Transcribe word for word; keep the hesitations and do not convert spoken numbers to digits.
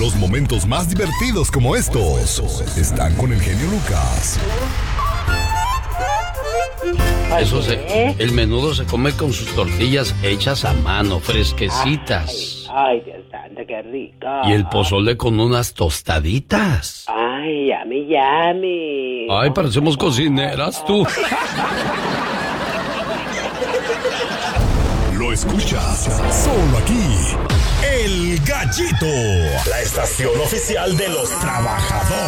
Los momentos más divertidos como estos están con el genio Lucas. Eso se, el menudo se come con sus tortillas hechas a mano, fresquecitas. Ay, ay, Dios santo, qué rico. Y el pozole con unas tostaditas. Ay, yummy, yummy. Ay, parecemos cocineras, tú. Lo escuchas solo aquí. El Gallito, la estación oficial de los trabajadores.